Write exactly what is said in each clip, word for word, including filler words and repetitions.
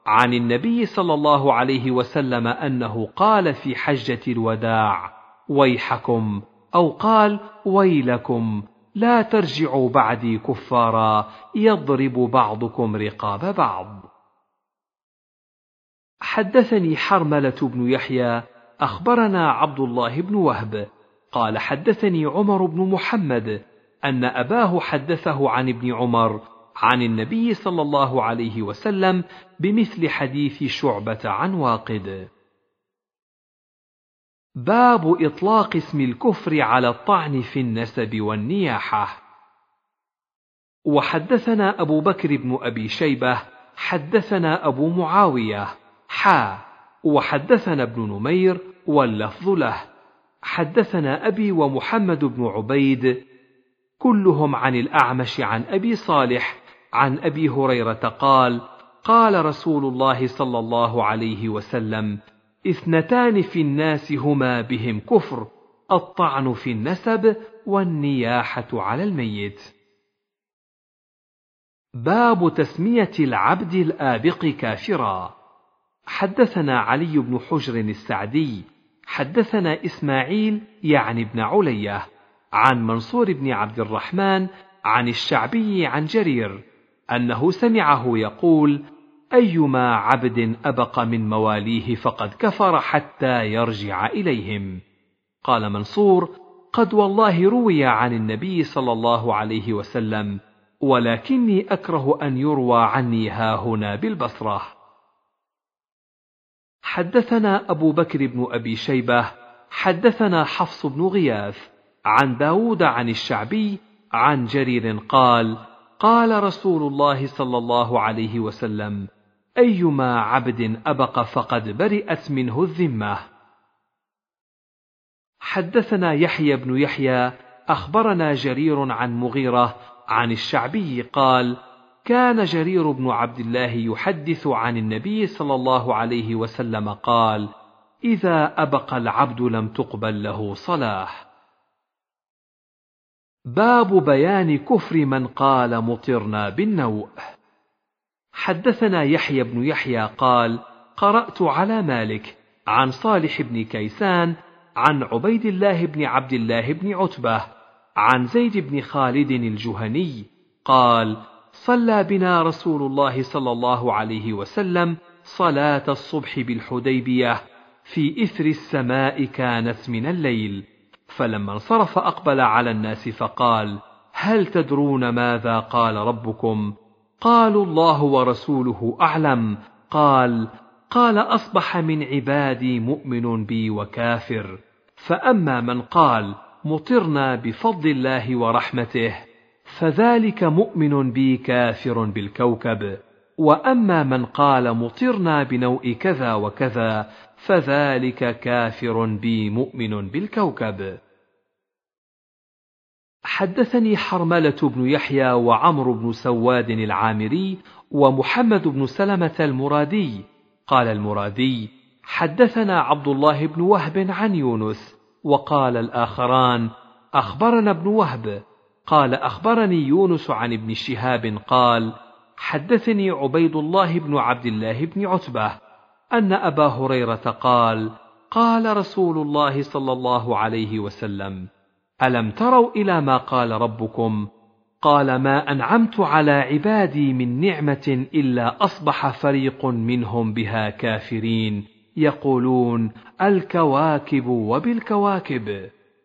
عن النبي صلى الله عليه وسلم أنه قال في حجة الوداع: ويحكم، أو قال: ويلكم، لا ترجعوا بعدي كفارا يضرب بعضكم رقاب بعض. حدثني حرملة بن يحيى أخبرنا عبد الله بن وهب قال حدثني عمر بن محمد أن أباه حدثه عن ابن عمر عن النبي صلى الله عليه وسلم بمثل حديث شعبة عن واقد. باب إطلاق اسم الكفر على الطعن في النسب والنياحة. وحدثنا أبو بكر بن أبي شيبة حدثنا أبو معاوية حا وحدثنا ابن نمير واللفظ له حدثنا أبي ومحمد بن عبيد كلهم عن الأعمش عن أبي صالح عن أبي هريرة قال: قال رسول الله صلى الله عليه وسلم: اثنتان في الناس هما بهم كفر، الطعن في النسب والنياحة على الميت. باب تسمية العبد الآبق كافرا. حدثنا علي بن حجر السعدي حدثنا إسماعيل يعني ابن علية عن منصور بن عبد الرحمن عن الشعبي عن جرير أنه سمعه يقول: أيما عبد أبق من مواليه فقد كفر حتى يرجع إليهم. قال منصور: قد والله روي عن النبي صلى الله عليه وسلم، ولكني أكره أن يروى عني هاهنا بالبصرة. حدثنا أبو بكر بن أبي شيبة حدثنا حفص بن غياث عن داود عن الشعبي عن جرير قال: قال رسول الله صلى الله عليه وسلم: أيما عبد أبق فقد برئت منه الذمة. حدثنا يحيى بن يحيى أخبرنا جرير عن مغيرة عن الشعبي قال: كان جرير بن عبد الله يحدث عن النبي صلى الله عليه وسلم قال: إذا أبق العبد لم تقبل له صلاة. باب بيان كفر من قال مطرنا بالنوء. حدثنا يحيى بن يحيى قال: قرأت على مالك عن صالح بن كيسان عن عبيد الله بن عبد الله بن عتبة عن زيد بن خالد الجهني قال: صلى بنا رسول الله صلى الله عليه وسلم صلاة الصبح بالحديبية في إثر السماء كانت من الليل، فلما انصرف أقبل على الناس فقال: هل تدرون ماذا قال ربكم؟ قالوا: الله ورسوله أعلم. قال: قال: أصبح من عبادي مؤمن بي وكافر، فأما من قال مطرنا بفضل الله ورحمته فذلك مؤمن بي كافر بالكوكب، وأما من قال مطرنا بنوء كذا وكذا فذلك كافر بي مؤمن بالكوكب. حدثني حرملة بن يحيى وعمرو بن سواد العامري ومحمد بن سلمة المرادي قال المرادي: حدثنا عبد الله بن وهب عن يونس، وقال الآخران: أخبرنا ابن وهب قال: أخبرني يونس عن ابن شهاب قال: حدثني عبيد الله بن عبد الله بن عتبة أن أبا هريرة قال: قال رسول الله صلى الله عليه وسلم: ألم تروا إلى ما قال ربكم؟ قال: ما أنعمت على عبادي من نعمة إلا أصبح فريق منهم بها كافرين، يقولون: الكواكب وبالكواكب.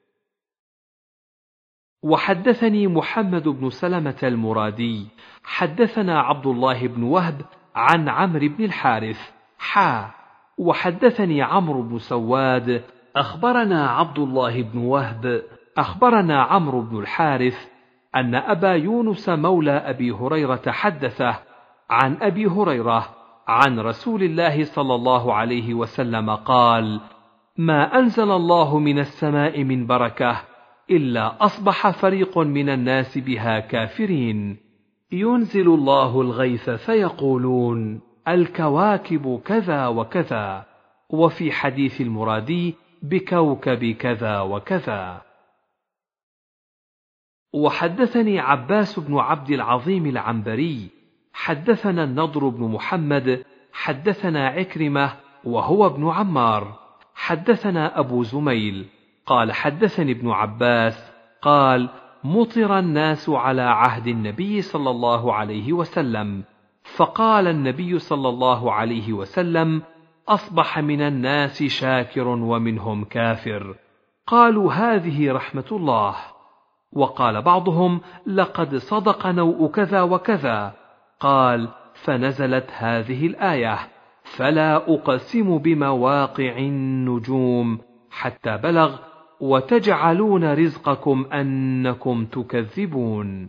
وحدثني محمد بن سلمة المرادي حدثنا عبد الله بن وهب عن عمرو بن الحارث حا وحدثني عمرو بن سواد أخبرنا عبد الله بن وهب أخبرنا عمرو بن الحارث أن أبا يونس مولى أبي هريرة حدثه عن أبي هريرة عن رسول الله صلى الله عليه وسلم قال: ما أنزل الله من السماء من بركة إلا أصبح فريق من الناس بها كافرين، ينزل الله الغيث فيقولون: الكواكب كذا وكذا، وفي حديث المرادي: بكوكب كذا وكذا. وحدثني عباس بن عبد العظيم العنبري حدثنا النضر بن محمد حدثنا عكرمة وهو ابن عمار حدثنا أبو زميل قال حدثني ابن عباس قال مطر الناس على عهد النبي صلى الله عليه وسلم، فقال النبي صلى الله عليه وسلم أصبح من الناس شاكر ومنهم كافر، قالوا هذه رحمة الله. وقال بعضهم لقد صدق نوء كذا وكذا، قال فنزلت هذه الآية فلا أقسم بمواقع النجوم حتى بلغ وتجعلون رزقكم أنكم تكذبون.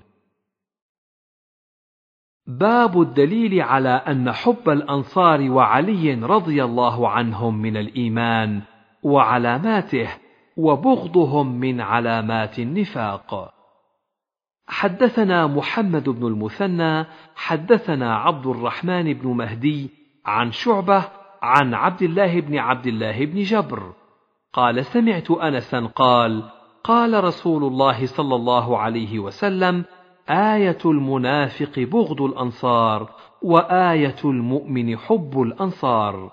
باب الدليل على أن حب الأنصار وعلي رضي الله عنهم من الإيمان وعلاماته، وبغضهم من علامات النفاق. حدثنا محمد بن المثنى حدثنا عبد الرحمن بن مهدي عن شعبة عن عبد الله بن عبد الله بن جبر قال سمعت أنسا قال قال رسول الله صلى الله عليه وسلم آية المنافق بغض الأنصار وآية المؤمن حب الأنصار.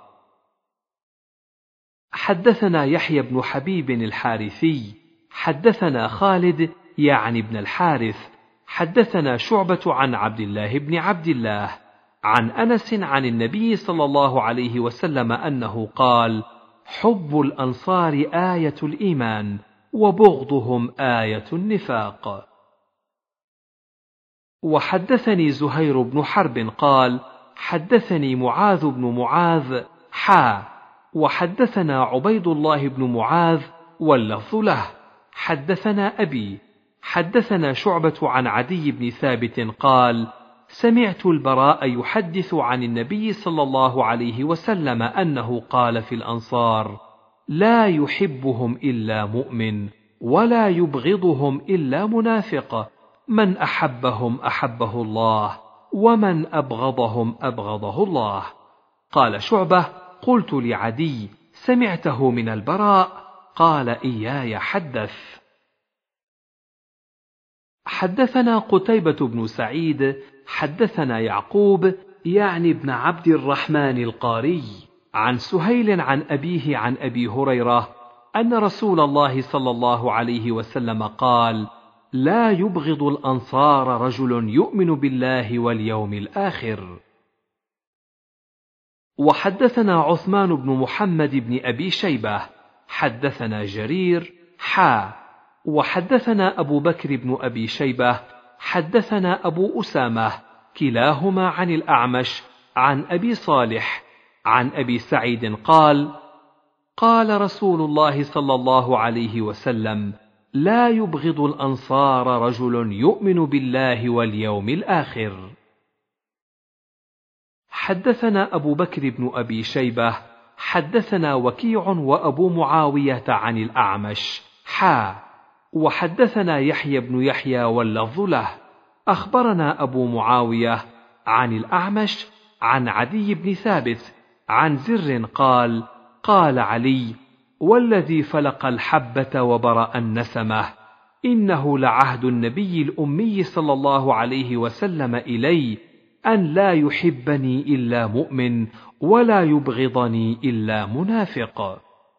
حدثنا يحيى بن حبيب الحارثي حدثنا خالد يعني ابن الحارث حدثنا شعبة عن عبد الله بن عبد الله عن أنس عن النبي صلى الله عليه وسلم أنه قال حب الأنصار آية الإيمان وبغضهم آية النفاق. وحدثني زهير بن حرب قال حدثني معاذ بن معاذ حا وحدثنا عبيد الله بن معاذ واللفظ له حدثنا أبي حدثنا شعبة عن عدي بن ثابت قال سمعت البراء يحدث عن النبي صلى الله عليه وسلم أنه قال في الأنصار لا يحبهم إلا مؤمن ولا يبغضهم إلا منافق، من أحبهم أحبه الله ومن أبغضهم أبغضه الله. قال شعبة قلت لعدي سمعته من البراء؟ قال إياي حدث. حدثنا قتيبة بن سعيد حدثنا يعقوب يعني ابن عبد الرحمن القاري عن سهيل عن أبيه عن أبي هريرة أن رسول الله صلى الله عليه وسلم قال لا يبغض الأنصار رجل يؤمن بالله واليوم الآخر. وحدثنا عثمان بن محمد بن أبي شيبة حدثنا جرير حا وحدثنا أبو بكر بن أبي شيبة حدثنا أبو أسامة كلاهما عن الأعمش عن أبي صالح عن أبي سعيد قال قال رسول الله صلى الله عليه وسلم لا يبغض الأنصار رجل يؤمن بالله واليوم الآخر. حدثنا أبو بكر بن أبي شيبة حدثنا وكيع وأبو معاوية عن الأعمش حا وحدثنا يحيى بن يحيى واللفظ له أخبرنا أبو معاوية عن الأعمش عن عدي بن ثابت عن زر قال قال علي والذي فلق الحبة وبرأ النسمة إنه لعهد النبي الأمي صلى الله عليه وسلم إلي أن لا يحبني إلا مؤمن ولا يبغضني إلا منافق.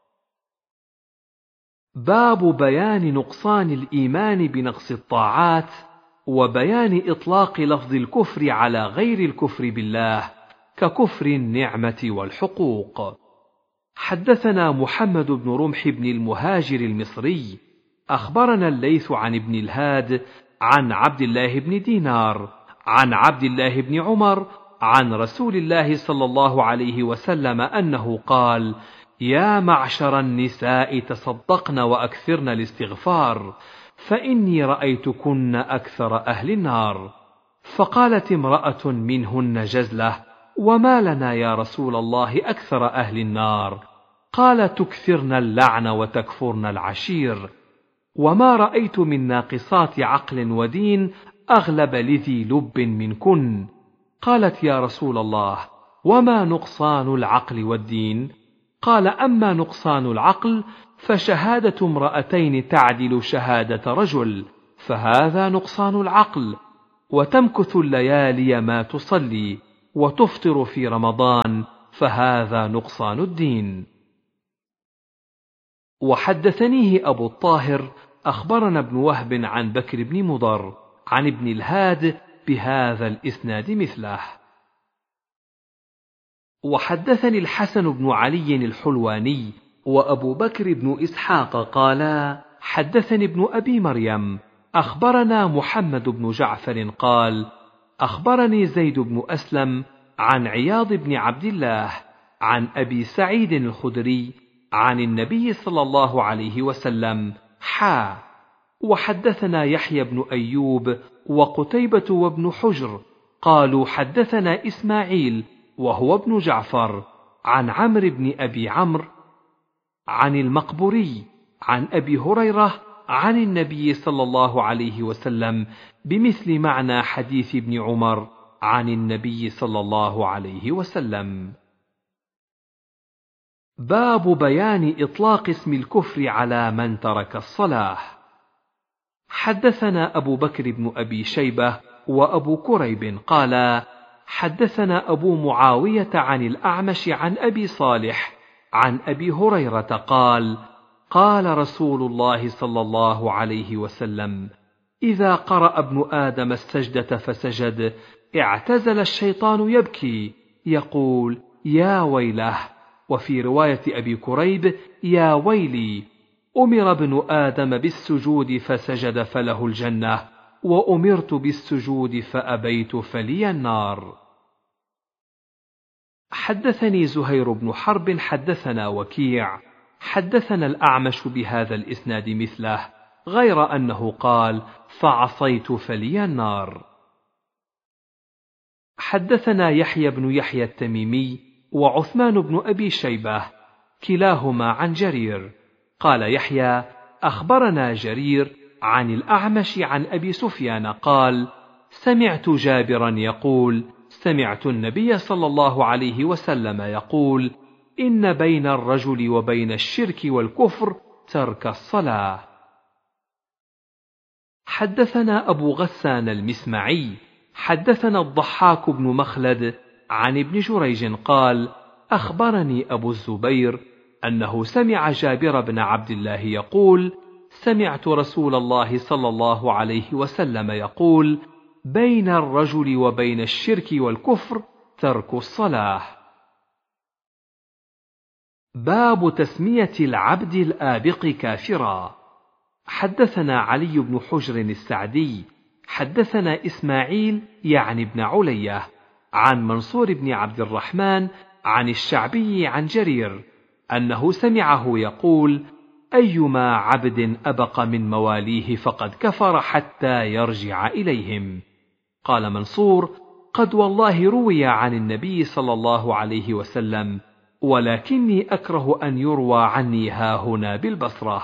باب بيان نقصان الإيمان بنقص الطاعات وبيان إطلاق لفظ الكفر على غير الكفر بالله ككفر النعمة والحقوق. حدثنا محمد بن رمح بن المهاجر المصري أخبرنا الليث عن ابن الهاد عن عبد الله بن دينار عن عبد الله بن عمر عن رسول الله صلى الله عليه وسلم أنه قال يا معشر النساء تصدقن وأكثرن الاستغفار فإني رأيتكن أكثر أهل النار. فقالت امرأة منهن جزلة وما لنا يا رسول الله أكثر أهل النار؟ قال تكثرن اللعن وتكفرن العشير، وما رأيت من ناقصات عقل ودين أغلب لذي لب منكن. قالت يا رسول الله وما نقصان العقل والدين؟ قال أما نقصان العقل فشهادة امرأتين تعدل شهادة رجل، فهذا نقصان العقل، وتمكث الليالي ما تصلي، وتفطر في رمضان فهذا نقصان الدين. وحدثنيه أبو الطاهر أخبرنا ابن وهب عن بكر بن مضر عن ابن الهاد بهذا الإسناد مثله. وحدثني الحسن بن علي الحلواني وأبو بكر بن إسحاق قالا حدثني ابن أبي مريم أخبرنا محمد بن جعفر قال أخبرني زيد بن أسلم عن عياض بن عبد الله عن أبي سعيد الخدري عن النبي صلى الله عليه وسلم حا. وحدثنا يحيى بن أيوب وقتيبة وابن حجر قالوا حدثنا إسماعيل وهو ابن جعفر عن عمرو بن أبي عمرو عن المقبوري عن أبي هريرة عن النبي صلى الله عليه وسلم بمثل معنى حديث ابن عمر عن النبي صلى الله عليه وسلم. باب بيان إطلاق اسم الكفر على من ترك الصلاة. حدثنا أبو بكر بن أبي شيبة وأبو كريب قالا حدثنا أبو معاوية عن الأعمش عن أبي صالح عن أبي هريرة قال قال رسول الله صلى الله عليه وسلم إذا قرأ ابن آدم السجدة فسجد اعتزل الشيطان يبكي يقول يا ويله. وفي رواية أبي كريب يا ويلي. أمر ابن آدم بالسجود فسجد فله الجنة وأمرت بالسجود فأبيت فلي النار. حدثني زهير بن حرب حدثنا وكيع حدثنا الأعمش بهذا الإسناد مثله غير أنه قال فعصيت فلي النار. حدثنا يحيى بن يحيى التميمي وعثمان بن أبي شيبة كلاهما عن جرير قال يحيى أخبرنا جرير عن الأعمش عن أبي سفيان قال سمعت جابرا يقول سمعت النبي صلى الله عليه وسلم يقول إن بين الرجل وبين الشرك والكفر ترك الصلاة. حدثنا أبو غسان المسمعي حدثنا الضحاك بن مخلد عن ابن جريج قال أخبرني أبو الزبير أنه سمع جابر بن عبد الله يقول سمعت رسول الله صلى الله عليه وسلم يقول بين الرجل وبين الشرك والكفر ترك الصلاة. باب تسمية العبد الآبق كافرا. حدثنا علي بن حجر السعدي حدثنا إسماعيل يعني ابن علية عن منصور بن عبد الرحمن عن الشعبي عن جرير أنه سمعه يقول أيما عبد أبق من مواليه فقد كفر حتى يرجع إليهم. قال منصور قد والله روي عن النبي صلى الله عليه وسلم ولكني أكره أن يروى عني هاهنا بالبصرة.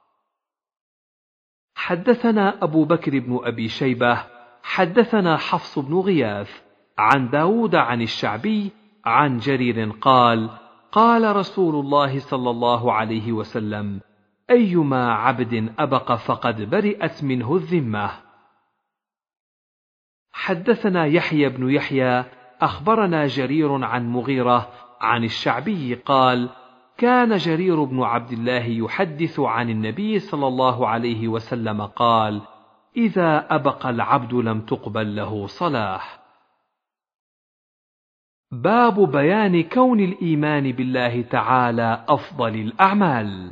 حدثنا أبو بكر بن أبي شيبة حدثنا حفص بن غياث عن داود عن الشعبي عن جرير قال قال رسول الله صلى الله عليه وسلم أيما عبد أبق فقد برئت منه الذمة. حدثنا يحيى بن يحيى أخبرنا جرير عن مغيرة عن الشعبي قال كان جرير بن عبد الله يحدث عن النبي صلى الله عليه وسلم قال إذا أبق العبد لم تقبل له صلاة. باب بيان كون الإيمان بالله تعالى أفضل الأعمال.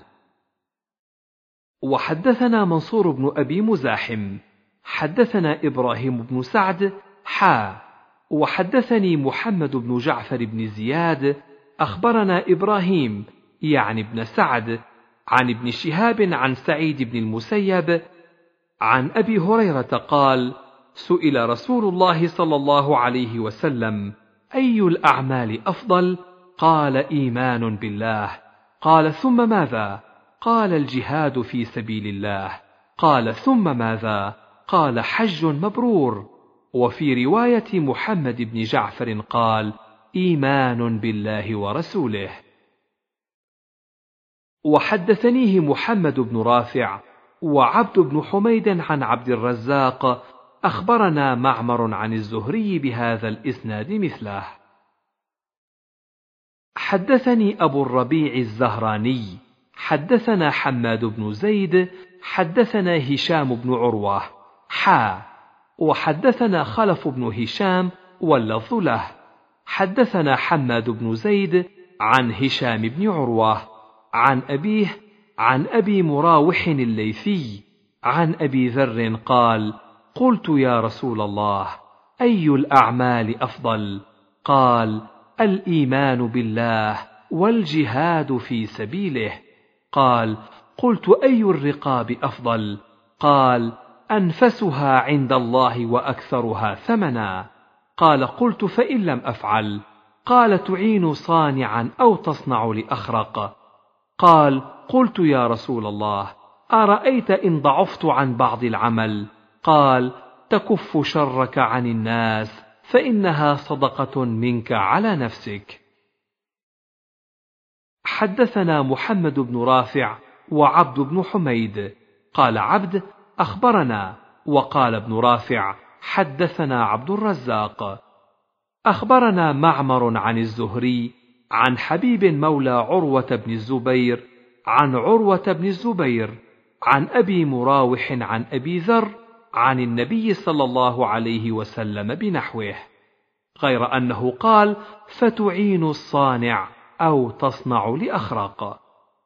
وحدثنا منصور بن أبي مزاحم حدثنا إبراهيم بن سعد حا. وحدثني محمد بن جعفر بن زياد أخبرنا إبراهيم يعني ابن سعد عن ابن شهاب عن سعيد بن المسيب عن أبي هريرة قال سئل رسول الله صلى الله عليه وسلم أي الأعمال أفضل؟ قال إيمان بالله. قال ثم ماذا؟ قال الجهاد في سبيل الله. قال ثم ماذا؟ قال حج مبرور. وفي رواية محمد بن جعفر قال إيمان بالله ورسوله. وحدثنيه محمد بن رافع وعبد بن حميد عن عبد الرزاق أخبرنا معمر عن الزهري بهذا الإسناد مثله. حدثني أبو الربيع الزهراني حدثنا حماد بن زيد حدثنا هشام بن عروة حا وحدثنا خلف بن هشام واللفظ له حدثنا حماد بن زيد عن هشام بن عروة عن أبيه عن أبي مراوح الليثي عن أبي ذر قال: قلت يا رسول الله أي الأعمال أفضل؟ قال: الإيمان بالله والجهاد في سبيله. قال: قلت أي الرقاب أفضل؟ قال: أنفسها عند الله وأكثرها ثمنا. قال: قلت فإن لم أفعل؟ قال: تعين صانعا أو تصنع لأخرق. قال: قلت يا رسول الله أرأيت إن ضعفت عن بعض العمل؟ قال: تكف شرك عن الناس فإنها صدقة منك على نفسك. حدثنا محمد بن رافع وعبد بن حميد قال عبد: أخبرنا، وقال ابن رافع: حدثنا عبد الرزاق. أخبرنا معمر عن الزهري عن حبيب مولى عروة بن الزبير عن عروة بن الزبير عن أبي مراوح عن أبي ذر عن النبي صلى الله عليه وسلم بنحوه، غير أنه قال: فتعين الصانع أو تصنع لأخرق.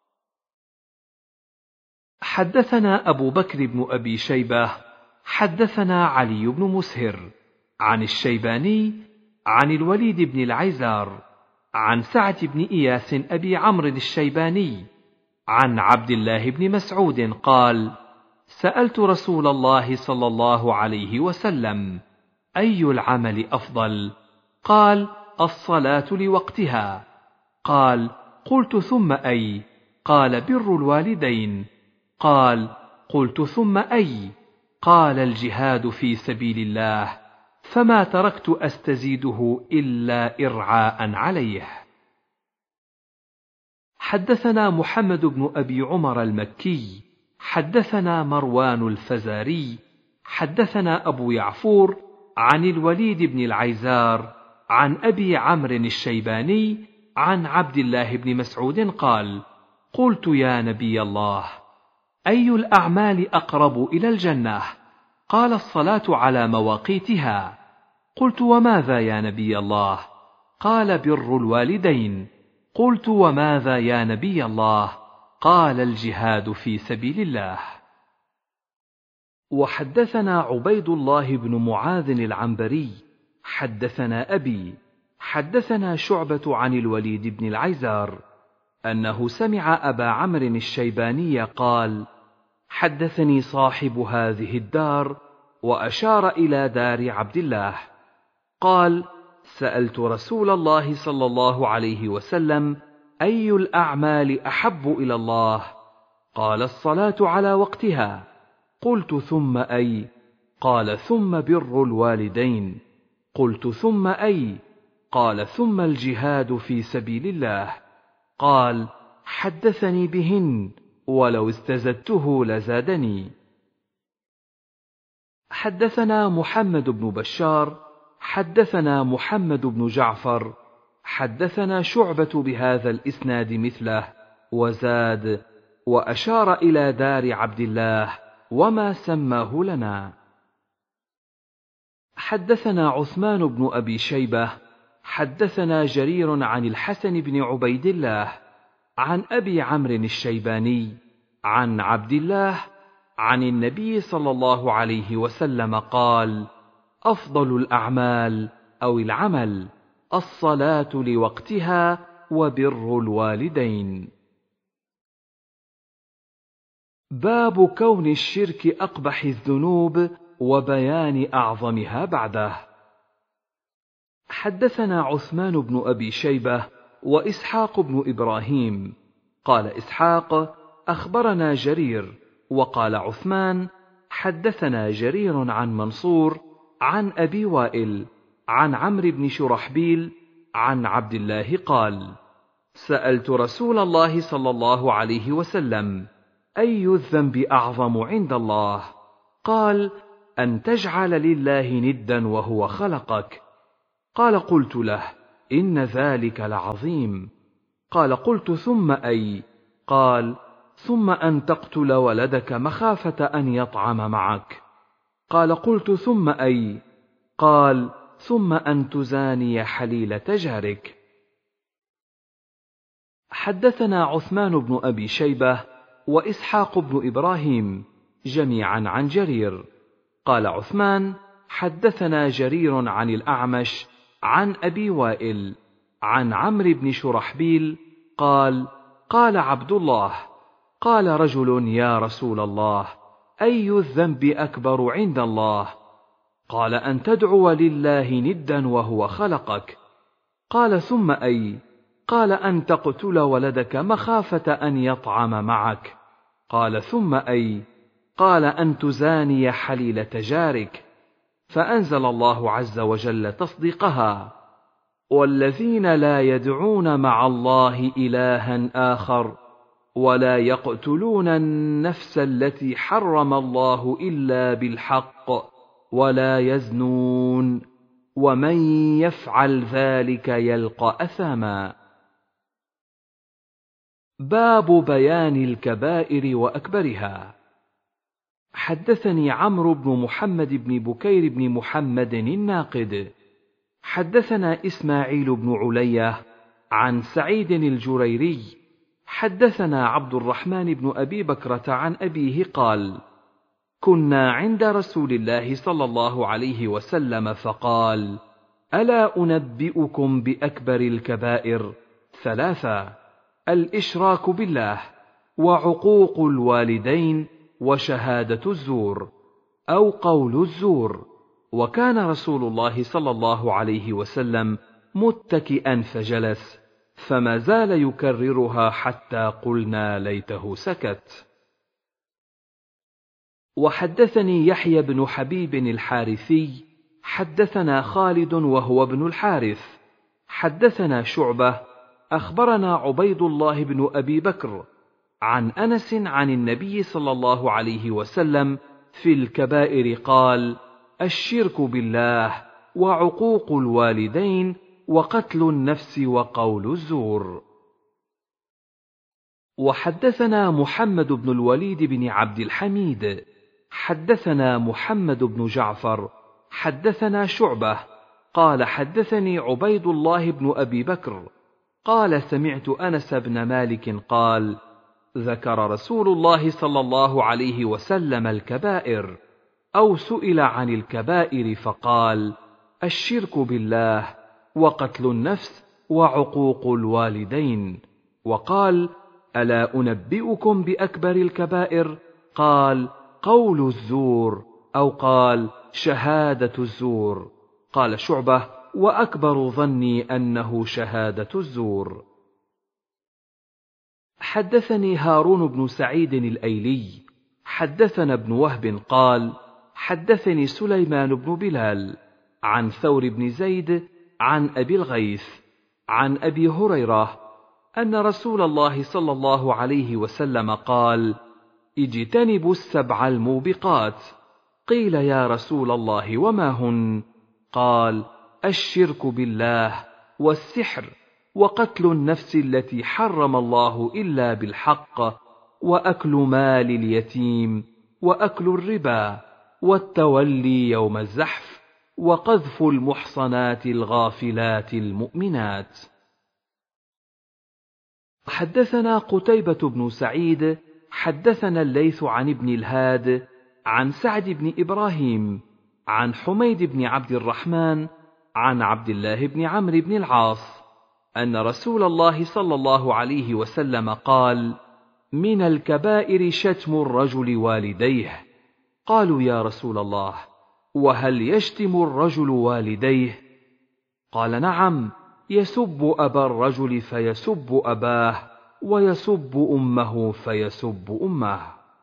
حدثنا أبو بكر بن أبي شيبة حدثنا علي بن مسهر عن الشيباني عن الوليد بن العيزار عن سعد بن إياس أبي عمرو الشيباني عن عبد الله بن مسعود قال: سألت رسول الله صلى الله عليه وسلم: أي العمل أفضل؟ قال: الصلاة لوقتها. قال: قلت ثم أي؟ قال: بر الوالدين. قال: قلت ثم أي؟ قال: الجهاد في سبيل الله، فما تركت أستزيده إلا إرعاء عليه. حدثنا محمد بن أبي عمر المكي حدثنا مروان الفزاري حدثنا أبو يعفور عن الوليد بن العيزار عن أبي عمرو الشيباني عن عبد الله بن مسعود قال: قلت يا نبي الله، أي الأعمال أقرب إلى الجنة؟ قال: الصلاة على مواقيتها. قلت: وماذا يا نبي الله؟ قال: بر الوالدين. قلت: وماذا يا نبي الله؟ قال: الجهاد في سبيل الله. وحدثنا عبيد الله بن معاذ العنبري حدثنا أبي حدثنا شعبة عن الوليد بن العيزار أنه سمع أبا عمرو الشيباني قال: حدثني صاحب هذه الدار، وأشار إلى دار عبد الله. قال: سألت رسول الله صلى الله عليه وسلم: أي الأعمال أحب إلى الله؟ قال: الصلاة على وقتها. قلت: ثم أي؟ قال: ثم بر الوالدين. قلت: ثم أي؟ قال: ثم الجهاد في سبيل الله. قال: حدثني بهن، ولو استزدته لزادني. حدثنا محمد بن بشار حدثنا محمد بن جعفر حدثنا شعبة بهذا الإسناد مثله، وزاد: وأشار إلى دار عبد الله وما سماه لنا. حدثنا عثمان بن أبي شيبة حدثنا جرير عن الحسن بن عبيد الله عن أبي عمرو الشيباني عن عبد الله عن النبي صلى الله عليه وسلم قال: أفضل الأعمال أو العمل الصلاة لوقتها وبر الوالدين. باب كون الشرك أقبح الذنوب وبيان أعظمها بعده. حدثنا عثمان بن أبي شيبة وإسحاق بن إبراهيم قال إسحاق: أخبرنا جرير، وقال عثمان: حدثنا جرير عن منصور عن أبي وائل عن عمرو بن شرحبيل عن عبد الله قال: سألت رسول الله صلى الله عليه وسلم: أي الذنب أعظم عند الله؟ قال: أن تجعل لله ندا وهو خلقك. قال قلت له: إن ذلك لعظيم. قال قلت: ثم أي؟ قال: ثم أن تقتل ولدك مخافة أن يطعم معك. قال قلت: ثم أي؟ قال: ثم أن تزاني حليلة جارك. حدثنا عثمان بن أبي شيبة وإسحاق بن إبراهيم جميعا عن جرير. قال عثمان: حدثنا جرير عن الأعمش عن أبي وائل عن عمرو بن شرحبيل قال: قال عبد الله: قال رجل: يا رسول الله، أي الذنب أكبر عند الله؟ قال: أن تدعو لله ندا وهو خلقك. قال: ثم أي؟ قال: أن تقتل ولدك مخافة أن يطعم معك. قال: ثم أي؟ قال: أن تزاني حليلة جارك. فأنزل الله عز وجل تصديقها: والذين لا يدعون مع الله إلها آخر ولا يقتلون النفس التي حرم الله إلا بالحق ولا يزنون ومن يفعل ذلك يلقى أثاما. باب بيان الكبائر وأكبرها. حدثني عمرو بن محمد بن بكير بن محمد الناقد حدثنا إسماعيل بن علية عن سعيد الجريري حدثنا عبد الرحمن بن أبي بكرة عن أبيه قال: كنا عند رسول الله صلى الله عليه وسلم فقال: ألا أنبئكم بأكبر الكبائر؟ ثلاثة: الإشراك بالله، وعقوق الوالدين، وشهادة الزور أو قول الزور. وكان رسول الله صلى الله عليه وسلم متكئا فجلس، فما زال يكررها حتى قلنا ليته سكت. وحدثني يحيى بن حبيب الحارثي حدثنا خالد وهو ابن الحارث حدثنا شعبة أخبرنا عبيد الله بن أبي بكر عن أنس عن النبي صلى الله عليه وسلم في الكبائر قال: الشرك بالله، وعقوق الوالدين، وقتل النفس، وقول الزور. وحدثنا محمد بن الوليد بن عبد الحميد حدثنا محمد بن جعفر حدثنا شعبة قال: حدثني عبيد الله بن أبي بكر قال: سمعت أنس بن مالك قال: ذكر رسول الله صلى الله عليه وسلم الكبائر، أو سئل عن الكبائر فقال: الشرك بالله، وقتل النفس، وعقوق الوالدين. وقال: ألا أنبئكم بأكبر الكبائر؟ قال: قول الزور، أو قال: شهادة الزور. قال شعبة: وأكبر ظني أنه شهادة الزور. حدثني هارون بن سعيد الأيلي حدثنا ابن وهب قال: حدثني سليمان بن بلال عن ثور بن زيد عن أبي الغيث عن أبي هريرة أن رسول الله صلى الله عليه وسلم قال: اجتنبوا السبع الموبقات. قيل: يا رسول الله وما هن؟ قال: الشرك بالله، والسحر، وقتل النفس التي حرم الله إلا بالحق، وأكل مال اليتيم، وأكل الربا، والتولي يوم الزحف، وقذف المحصنات الغافلات المؤمنات. حدثنا قتيبة بن سعيد حدثنا الليث عن ابن الهاد عن سعد بن إبراهيم عن حميد بن عبد الرحمن عن عبد الله بن عمرو بن العاص أن رسول الله صلى الله عليه وسلم قال: من الكبائر شتم الرجل والديه. قالوا: يا رسول الله، وهل يشتم الرجل والديه؟ قال: نعم، يسب أبا الرجل فيسب أباه، ويسب أمه فيسب أمه.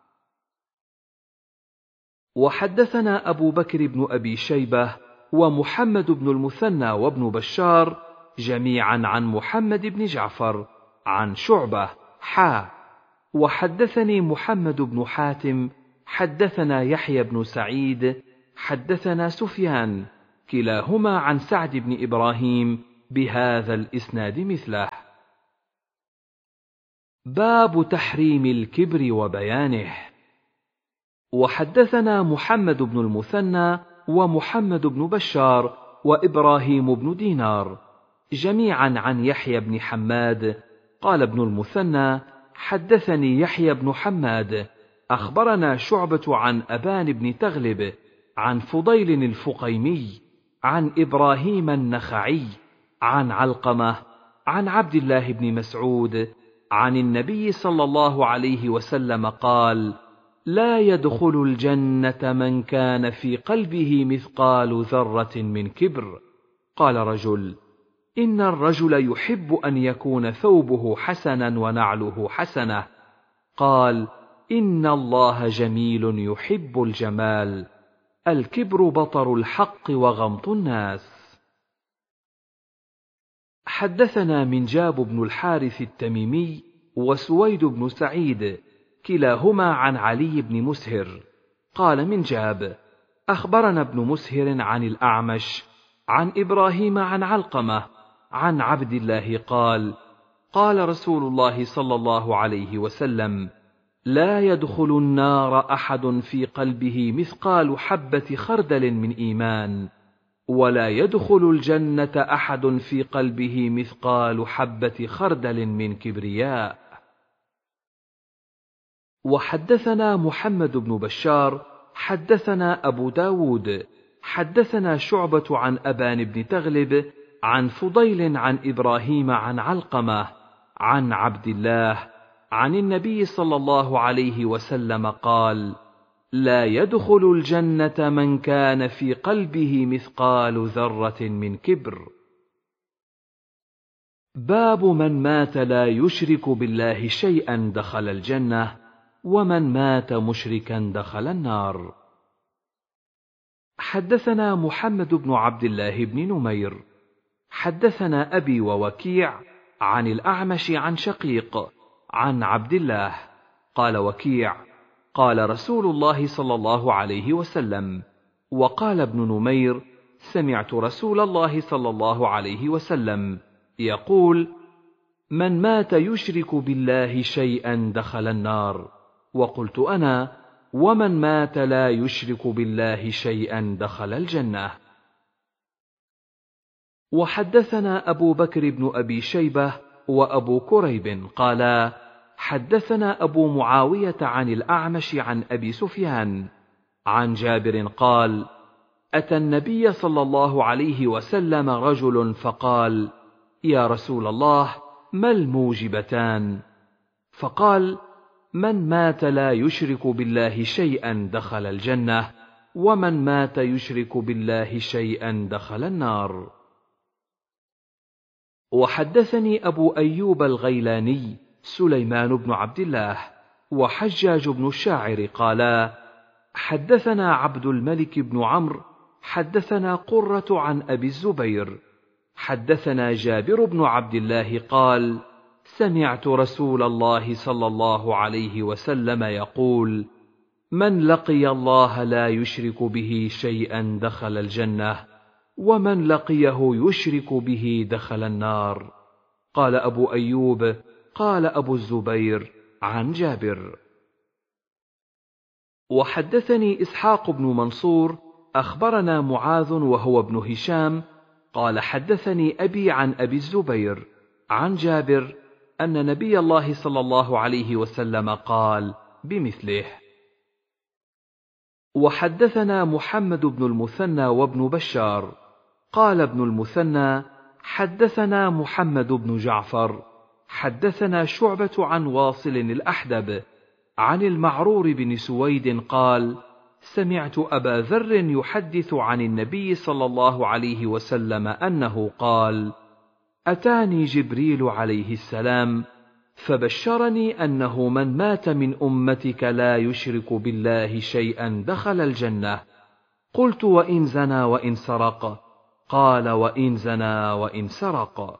وحدثنا أبو بكر بن أبي شيبة ومحمد بن المثنى وابن بشار جميعا عن محمد بن جعفر عن شعبة حا. وحدثني محمد بن حاتم حدثنا يحيى بن سعيد حدثنا سفيان كلاهما عن سعد بن إبراهيم بهذا الإسناد مثله. باب تحريم الكبر وبيانه. وحدثنا محمد بن المثنى ومحمد بن بشار وإبراهيم بن دينار جميعا عن يحيى بن حماد قال ابن المثنى حدثني يحيى بن حماد أخبرنا شعبة عن أبان بن تغلب عن فضيل الفقيمي عن إبراهيم النخعي عن علقمة عن عبد الله بن مسعود عن النبي صلى الله عليه وسلم قال: لا يدخل الجنة من كان في قلبه مثقال ذرة من كبر. قال رجل: إن الرجل يحب أن يكون ثوبه حسنا ونعله حسنة. قال: إن الله جميل يحب الجمال. الكبر بطر الحق وغمط الناس. حدثنا منجاب بن الحارث التميمي وسويد بن سعيد كلاهما عن علي بن مسهر قال منجاب: أخبرنا ابن مسهر عن الأعمش عن إبراهيم عن علقمة عن عبد الله قال: قال رسول الله صلى الله عليه وسلم: لا يدخل النار أحد في قلبه مثقال حبة خردل من إيمان، ولا يدخل الجنة أحد في قلبه مثقال حبة خردل من كبرياء. وحدثنا محمد بن بشار حدثنا أبو داود حدثنا شعبة عن أبان بن تغلب عن فضيل عن إبراهيم عن علقمة عن عبد الله عن النبي صلى الله عليه وسلم قال: لا يدخل الجنة من كان في قلبه مثقال ذرة من كبر. باب من مات لا يشرك بالله شيئا دخل الجنة، ومن مات مشركا دخل النار. حدثنا محمد بن عبد الله بن نمير حدثنا أبي ووكيع عن الأعمش عن شقيق عن عبد الله قال وكيع: قال رسول الله صلى الله عليه وسلم. وقال ابن نمير: سمعت رسول الله صلى الله عليه وسلم يقول: من مات يشرك بالله شيئا دخل النار. وقلت أنا: ومن مات لا يشرك بالله شيئا دخل الجنة. وحدثنا أبو بكر بن أبي شيبة وأبو كريب قالا: حدثنا أبو معاوية عن الأعمش عن أبي سفيان عن جابر قال: أتى النبي صلى الله عليه وسلم رجل فقال: يا رسول الله، ما الموجبتان؟ فقال: من مات لا يشرك بالله شيئا دخل الجنة، ومن مات يشرك بالله شيئا دخل النار. وحدثني أبو أيوب الغيلاني سليمان بن عبد الله وحجاج بن الشاعر قالا: حدثنا عبد الملك بن عمرو حدثنا قرة عن أبي الزبير حدثنا جابر بن عبد الله قال: سمعت رسول الله صلى الله عليه وسلم يقول: من لقي الله لا يشرك به شيئا دخل الجنة، ومن لقيه يشرك به دخل النار. قال أبو أيوب: قال أبو الزبير عن جابر. وحدثني إسحاق بن منصور أخبرنا معاذ وهو ابن هشام قال: حدثني أبي عن أبي الزبير عن جابر أن نبي الله صلى الله عليه وسلم قال بمثله. وحدثنا محمد بن المثنى وابن بشار قال ابن المثنى: حدثنا محمد بن جعفر حدثنا شعبة عن واصل الأحدب عن المعرور بن سويد قال: سمعت أبا ذر يحدث عن النبي صلى الله عليه وسلم أنه قال: أتاني جبريل عليه السلام فبشرني أنه من مات من أمتك لا يشرك بالله شيئا دخل الجنة. قلت: وإن زنى وإن سرق؟ قال: وإن زنى وإن سرق.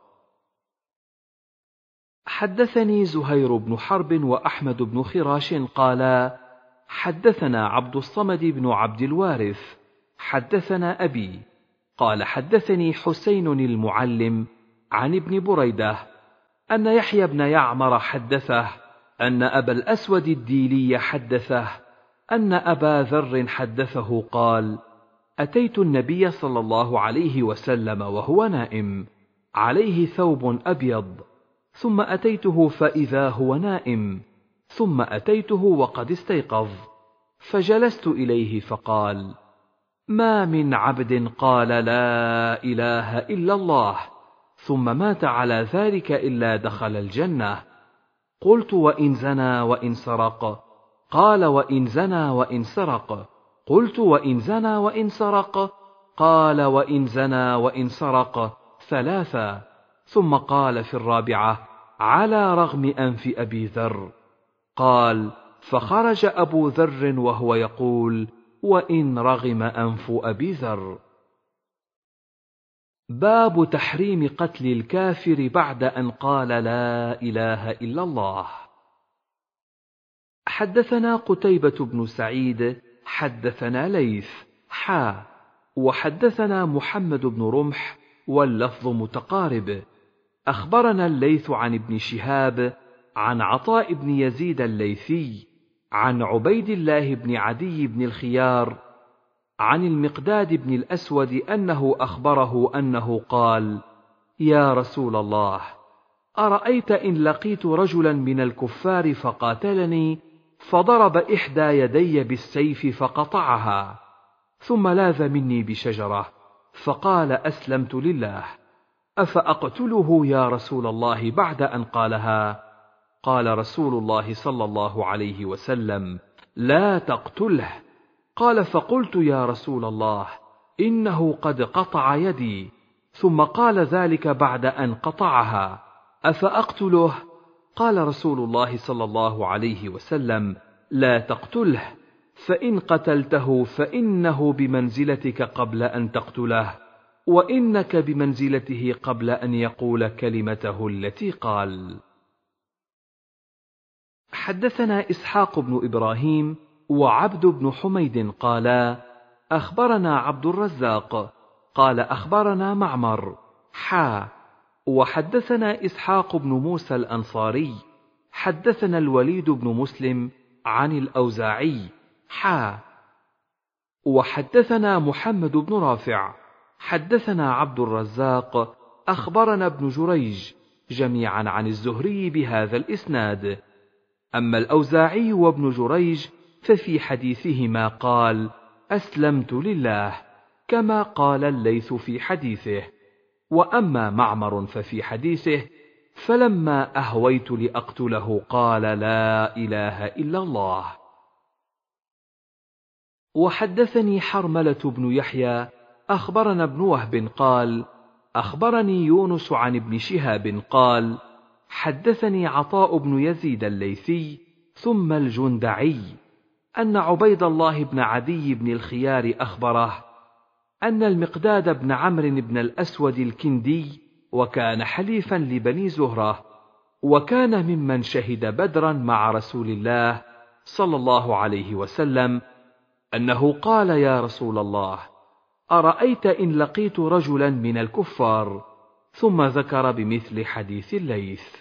حدثني زهير بن حرب وأحمد بن خراش قالا: حدثنا عبد الصمد بن عبد الوارث حدثنا أبي قال حدثني حسين المعلم عن ابن بريدة أن يحيى بن يعمر حدثه أن أبا الأسود الديلي حدثه أن أبا ذر حدثه قال: أتيت النبي صلى الله عليه وسلم وهو نائم عليه ثوب أبيض، ثم أتيته فإذا هو نائم، ثم أتيته وقد استيقظ، فجلست إليه فقال: ما من عبد قال لا إله إلا الله ثم مات على ذلك إلا دخل الجنة. قلت: وإن زنى وإن سرق؟ قال: وإن زنى وإن سرق. قلت: وإن زنى وإن سرق؟ قال: وإن زنى وإن سرق ثلاثا. ثم قال في الرابعة: على رغم أنف أبي ذر. قال: فخرج أبو ذر وهو يقول: وإن رغم أنف أبي ذر. باب تحريم قتل الكافر بعد أن قال لا إله إلا الله. حدثنا قتيبة بن سعيد حدثنا ليث حا وحدثنا محمد بن رمح واللفظ متقارب. أخبرنا الليث عن ابن شهاب عن عطاء بن يزيد الليثي عن عبيد الله بن عدي بن الخيار عن المقداد بن الأسود أنه أخبره أنه قال: يا رسول الله، أرأيت إن لقيت رجلا من الكفار فقاتلني فضرب إحدى يدي بالسيف فقطعها، ثم لاذ مني بشجرة فقال: أسلمت لله، أفأقتله يا رسول الله بعد أن قالها؟ قال رسول الله صلى الله عليه وسلم: لا تقتله. قال: فقلت: يا رسول الله، إنه قد قطع يدي، ثم قال ذلك بعد أن قطعها، أفأقتله؟ قال رسول الله صلى الله عليه وسلم: لا تقتله، فإن قتلته فإنه بمنزلتك قبل أن تقتله، وإنك بمنزلته قبل أن يقول كلمته التي قال. حدثنا إسحاق بن إبراهيم وعبد بن حميد قالا: أخبرنا عبد الرزاق قال أخبرنا معمر حا وحدثنا إسحاق بن موسى الأنصاري حدثنا الوليد بن مسلم عن الأوزاعي حا وحدثنا محمد بن رافع حدثنا عبد الرزاق أخبرنا ابن جريج جميعا عن الزهري بهذا الإسناد. أما الأوزاعي وابن جريج ففي حديثهما قال: أسلمت لله، كما قال الليث في حديثه. وأما معمر ففي حديثه: فلما أهويت لأقتله قال: لا إله إلا الله. وحدثني حرملة بن يحيى أخبرنا ابن وهب قال: أخبرني يونس عن ابن شهاب قال: حدثني عطاء بن يزيد الليثي ثم الجندعي أن عبيد الله بن عدي بن الخيار أخبره أن المقداد بن عمرو بن الأسود الكندي، وكان حليفا لبني زهرة، وكان ممن شهد بدرا مع رسول الله صلى الله عليه وسلم، أنه قال: يا رسول الله، أرأيت إن لقيت رجلا من الكفار؟ ثم ذكر بمثل حديث الليث.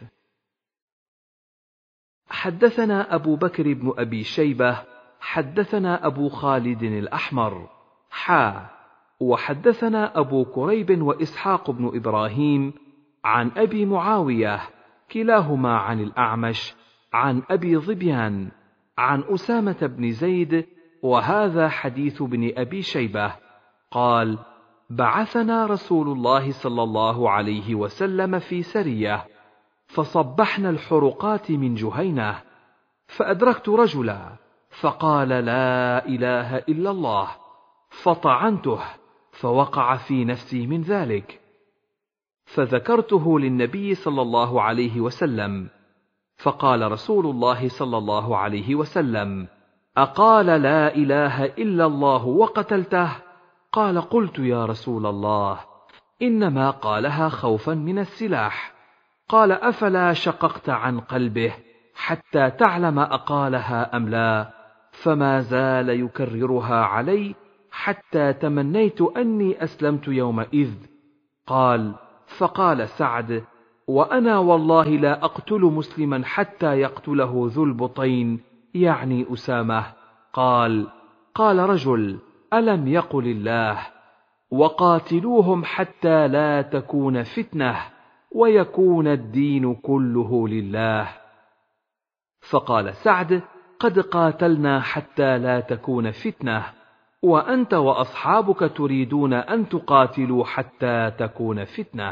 حدثنا أبو بكر بن أبي شيبة حدثنا أبو خالد الأحمر حا وحدثنا أبو كريب وإسحاق بن إبراهيم عن أبي معاوية كلاهما عن الأعمش عن أبي ظبيان عن أسامة بن زيد، وهذا حديث بن أبي شيبة قال: بعثنا رسول الله صلى الله عليه وسلم في سرية، فصبحنا الحرقات من جهينة، فأدركت رجلا فقال: لا إله إلا الله، فطعنته فوقع في نفسي من ذلك، فذكرته للنبي صلى الله عليه وسلم، فقال رسول الله صلى الله عليه وسلم: أقال لا إله إلا الله وقتلته؟ قال: قلت: يا رسول الله، إنما قالها خوفا من السلاح. قال: أفلا شققت عن قلبه حتى تعلم أقالها أم لا؟ فما زال يكررها علي حتى تمنيت أني أسلمت يومئذ. قال: فقال سعد: وأنا والله لا أقتل مسلما حتى يقتله ذو البطين، يعني أسامة. قال: قال رجل: ألم يقل الله: وقاتلوهم حتى لا تكون فتنة ويكون الدين كله لله. فقال سعد: قد قاتلنا حتى لا تكون فتنة، وأنت وأصحابك تريدون أن تقاتلوا حتى تكون فتنة.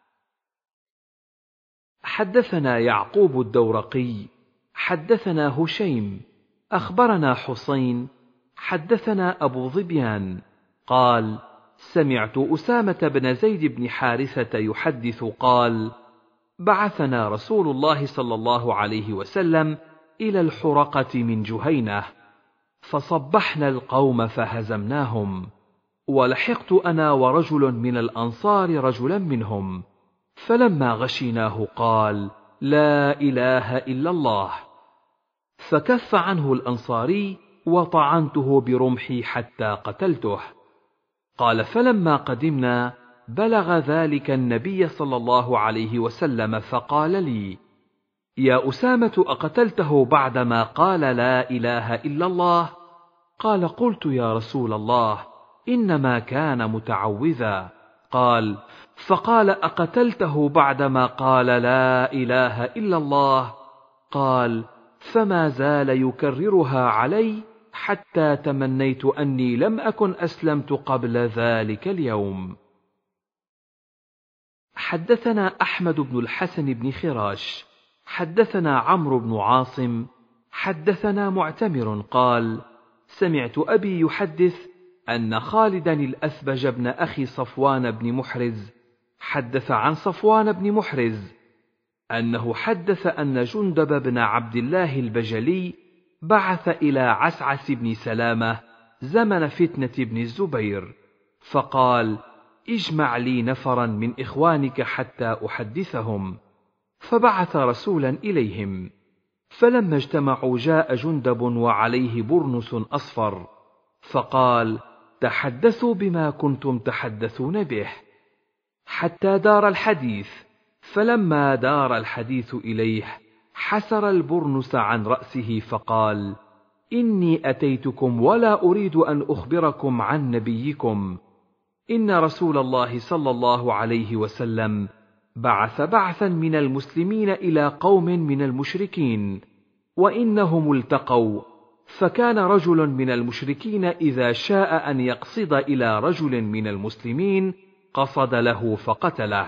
حدثنا يعقوب الدورقي حدثنا هشيم أخبرنا حسين حدثنا أبو ظبيان قال: سمعت أسامة بن زيد بن حارثة يحدث قال: بعثنا رسول الله صلى الله عليه وسلم إلى الحرقة من جهينة، فصبحنا القوم فهزمناهم، ولحقت أنا ورجل من الأنصار رجلا منهم، فلما غشيناه قال: لا إله إلا الله، فكف عنه الأنصاري وطعنته برمحي حتى قتلته. قال: فلما قدمنا بلغ ذلك النبي صلى الله عليه وسلم فقال لي: يا أسامة، أقتلته بعدما قال لا إله إلا الله؟ قال: قلت يا رسول الله إنما كان متعوذا. قال: فقال: أقتلته بعدما قال لا إله إلا الله؟ قال: فما زال يكررها علي حتى تمنيت أني لم أكن أسلمت قبل ذلك اليوم. حدثنا أحمد بن الحسن بن خراش حدثنا عمرو بن عاصم حدثنا معتمر قال: سمعت أبي يحدث أن خالدا الأثبج بن أخي صفوان بن محرز حدث عن صفوان بن محرز أنه حدث أن جندب بن عبد الله البجلي بعث إلى عسعس بن سلامة زمن فتنة بن الزبير، فقال: اجمع لي نفرا من إخوانك حتى أحدثهم، فبعث رسولا إليهم، فلما اجتمعوا جاء جندب وعليه برنس أصفر، فقال: تحدثوا بما كنتم تحدثون به، حتى دار الحديث، فلما دار الحديث إليه حسر البرنس عن رأسه فقال: إني أتيتكم ولا أريد أن أخبركم عن نبيكم، إن رسول الله صلى الله عليه وسلم بعث بعثا من المسلمين إلى قوم من المشركين، وإنهم التقوا، فكان رجل من المشركين إذا شاء أن يقصد إلى رجل من المسلمين قصد له فقتله،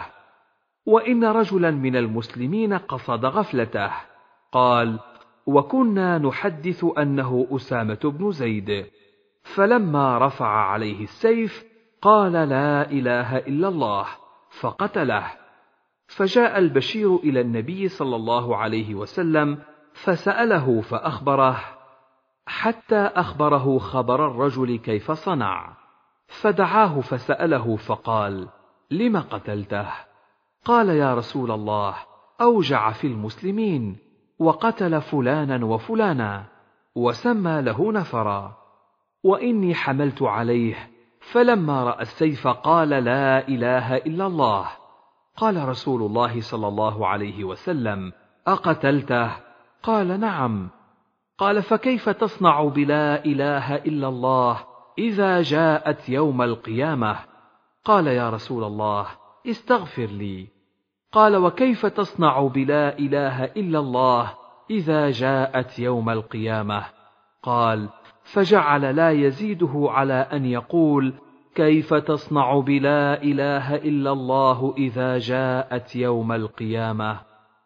وإن رجلا من المسلمين قصد غفلته. قال: وكنا نحدث أنه أسامة بن زيد، فلما رفع عليه السيف قال: لا إله إلا الله، فقتله. فجاء البشير إلى النبي صلى الله عليه وسلم فسأله فأخبره، حتى أخبره خبر الرجل كيف صنع، فدعاه فسأله فقال: لم قتلته؟ قال: يا رسول الله، أوجع في المسلمين وقتل فلانا وفلانا، وسمى له نفرا، وإني حملت عليه، فلما رأى السيف قال: لا إله إلا الله. قال رسول الله صلى الله عليه وسلم: أقتلته؟ قال: نعم. قال: فكيف تصنع بلا إله إلا الله إذا جاءت يوم القيامة؟ قال: يا رسول الله، استغفر لي. قال: وكيف تصنع بلا إله إلا الله إذا جاءت يوم القيامة؟ قال: فجعل لا يزيده على أن يقول: كيف تصنع بلا إله إلا الله إذا جاءت يوم القيامة.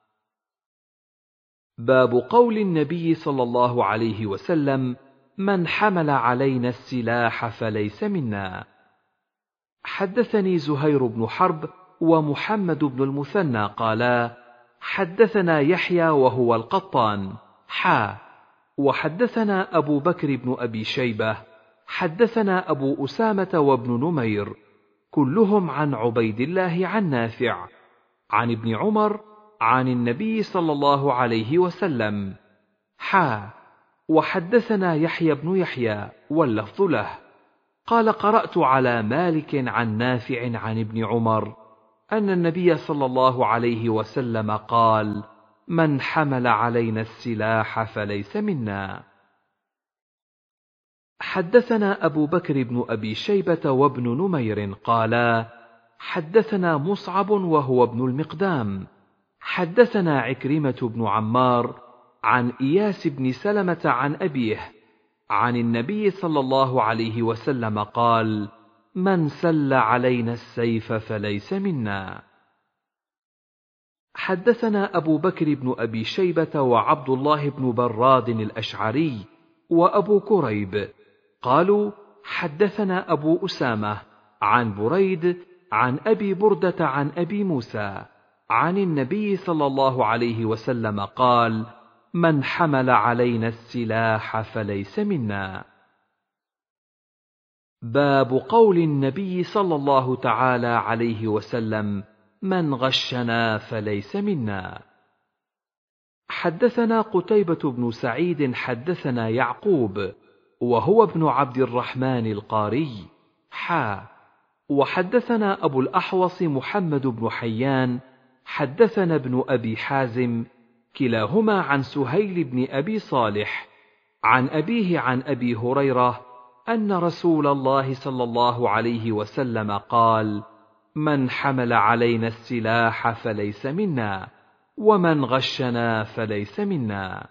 باب قول النبي صلى الله عليه وسلم: من حمل علينا السلاح فليس منا. حدثني زهير بن حرب ومحمد بن المثنى قالا: حدثنا يحيى وهو القطان حا وحدثنا أبو بكر بن أبي شيبة حدثنا أبو أسامة وابن نمير كلهم عن عبيد الله عن نافع عن ابن عمر عن النبي صلى الله عليه وسلم حا وحدثنا يحيى بن يحيى واللفظ له قال: قرأت على مالك عن نافع عن ابن عمر أن النبي صلى الله عليه وسلم قال: من حمل علينا السلاح فليس منا. حدثنا أبو بكر بن أبي شيبة وابن نمير قالا: حدثنا مصعب وهو ابن المقدام حدثنا عكرمة بن عمار عن إياس بن سلمة عن أبيه عن النبي صلى الله عليه وسلم قال: من سل علينا السيف فليس منا. حدثنا أبو بكر بن أبي شيبة وعبد الله بن براد الأشعري وأبو كريب قالوا: حدثنا أبو أسامة عن بريد عن أبي بردة عن أبي موسى عن النبي صلى الله عليه وسلم قال: من حمل علينا السلاح فليس منا. باب قول النبي صلى الله تعالى عليه وسلم: من غشنا فليس منا. حدثنا قتيبة بن سعيد حدثنا يعقوب وهو ابن عبد الرحمن القاري حا وحدثنا أبو الأحوص محمد بن حيان حدثنا ابن أبي حازم كلاهما عن سهيل بن أبي صالح عن أبيه عن أبي هريرة أن رسول الله صلى الله عليه وسلم قال: من حمل علينا السلاح فليس منا ومن غشنا فليس منا.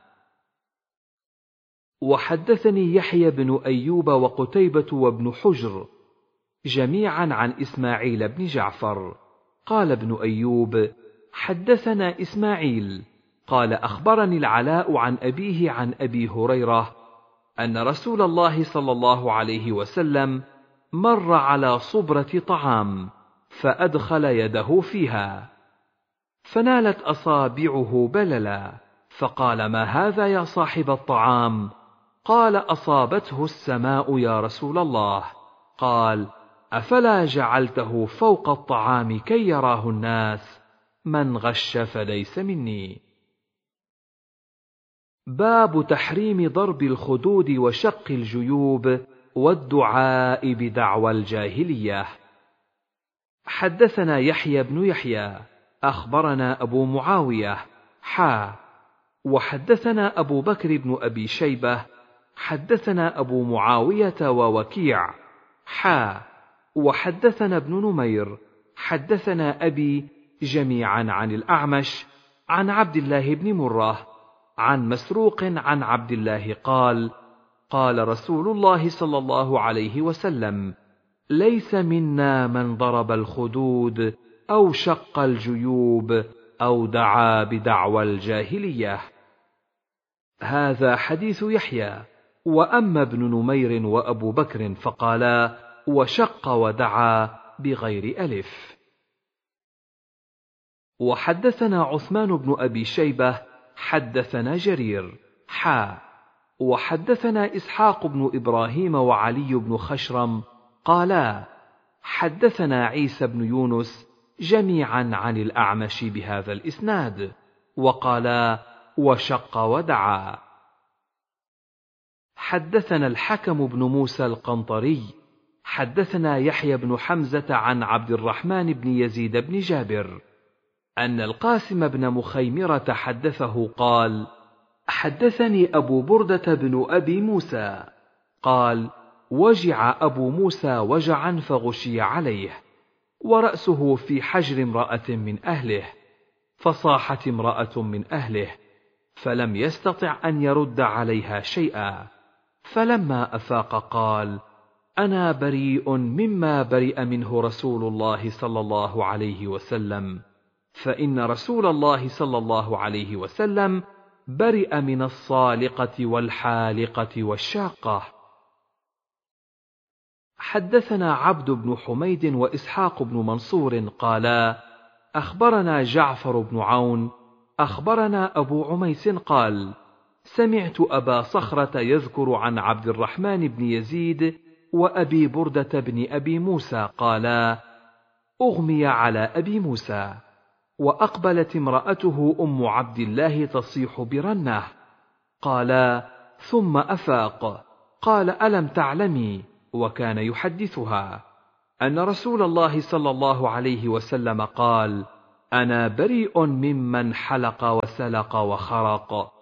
وحدثني يحيى بن أيوب وقتيبة وابن حجر جميعا عن إسماعيل بن جعفر قال ابن أيوب: حدثنا إسماعيل قال: أخبرني العلاء عن أبيه عن أبي هريرة أن رسول الله صلى الله عليه وسلم مر على صبرة طعام فأدخل يده فيها فنالت أصابعه بللا، فقال: ما هذا يا صاحب الطعام؟ قال: أصابته السماء يا رسول الله. قال: أفلا جعلته فوق الطعام كي يراه الناس؟ من غش فليس مني. باب تحريم ضرب الخدود وشق الجيوب والدعاء بدعوى الجاهلية. حدثنا يحيى بن يحيى أخبرنا أبو معاوية حا وحدثنا أبو بكر بن أبي شيبة حدثنا أبو معاوية ووكيع حا وحدثنا ابن نمير حدثنا أبي جميعا عن الأعمش عن عبد الله بن مرة عن مسروق عن عبد الله قال: قال رسول الله صلى الله عليه وسلم: ليس منا من ضرب الخدود أو شق الجيوب أو دعا بدعوى الجاهلية. هذا حديث يحيى. وأما ابن نمير وأبو بكر فقالا: وشق ودعا بغير ألف. وحدثنا عثمان بن أبي شيبة حدثنا جرير حا وحدثنا إسحاق بن إبراهيم وعلي بن خشرم قالا: حدثنا عيسى بن يونس جميعا عن الأعمش بهذا الإسناد وقالا: وشق ودعا. حدثنا الحكم بن موسى القنطري حدثنا يحيى بن حمزة عن عبد الرحمن بن يزيد بن جابر أن القاسم بن مخيمرة حدثه قال: حدثني أبو بردة بن أبي موسى قال: وجع أبو موسى وجعا فغشي عليه ورأسه في حجر امرأة من أهله، فصاحت امرأة من أهله فلم يستطع أن يرد عليها شيئا، فلما أفاق قال: أنا بريء مما برئ منه رسول الله صلى الله عليه وسلم، فإن رسول الله صلى الله عليه وسلم برئ من الصالقة والحالقة والشاقة. حدثنا عبد بن حميد وإسحاق بن منصور قالا: أخبرنا جعفر بن عون أخبرنا أبو عميس قال: سمعت أبا صخرة يذكر عن عبد الرحمن بن يزيد وأبي بردة بن أبي موسى قالا: أغمي على أبي موسى، وأقبلت امرأته أم عبد الله تصيح برنة، قالا: ثم أفاق قال: ألم تعلمي وكان يحدثها أن رسول الله صلى الله عليه وسلم قال: أنا بريء ممن حلق وسلق وخرق.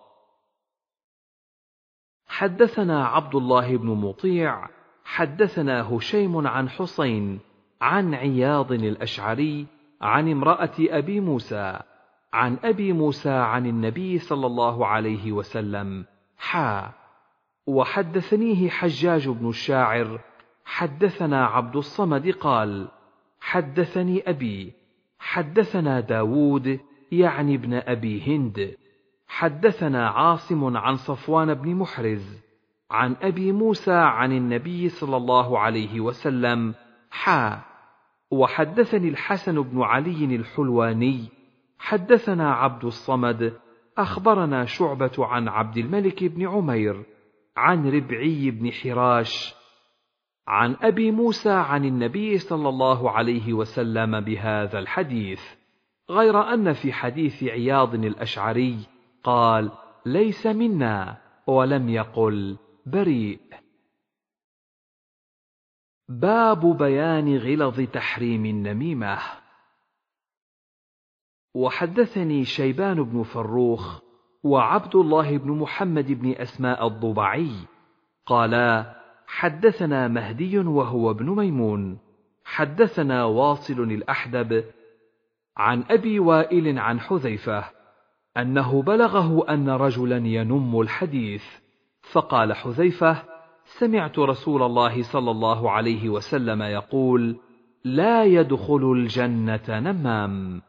حدثنا عبد الله بن مطيع حدثنا هشيم عن حسين عن عياض الأشعري عن امرأة أبي موسى عن أبي موسى عن النبي صلى الله عليه وسلم حا وحدثنيه حجاج بن الشاعر حدثنا عبد الصمد قال: حدثني أبي حدثنا داود يعني ابن أبي هند حدثنا عاصم عن صفوان بن محرز عن أبي موسى عن النبي صلى الله عليه وسلم حا وحدثني الحسن بن علي الحلواني حدثنا عبد الصمد أخبرنا شعبة عن عبد الملك بن عمير عن ربعي بن حراش عن أبي موسى عن النبي صلى الله عليه وسلم بهذا الحديث، غير أن في حديث عياض الأشعري قال: ليس منا، ولم يقل بريء. باب بيان غلظ تحريم النميمة. وحدثني شيبان بن فروخ وعبد الله بن محمد بن أسماء الضبعي قالا: حدثنا مهدي وهو ابن ميمون حدثنا واصل الأحدب عن أبي وائل عن حذيفة أنه بلغه أن رجلا ينم الحديث، فقال حذيفة: سمعت رسول الله صلى الله عليه وسلم يقول: لا يدخل الجنة نمام.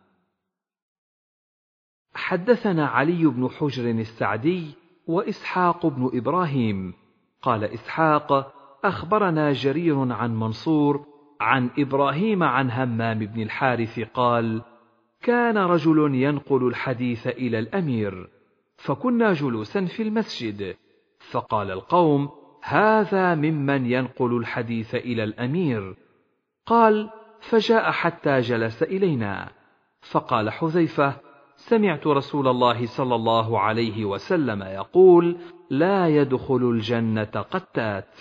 حدثنا علي بن حجر السعدي وإسحاق بن إبراهيم قال إسحاق: أخبرنا جرير عن منصور عن إبراهيم عن همام بن الحارث قال: كان رجل ينقل الحديث إلى الأمير، فكنا جلوسا في المسجد، فقال القوم: هذا ممن ينقل الحديث إلى الأمير. قال: فجاء حتى جلس إلينا، فقال حذيفة: سمعت رسول الله صلى الله عليه وسلم يقول: لا يدخل الجنة قتات.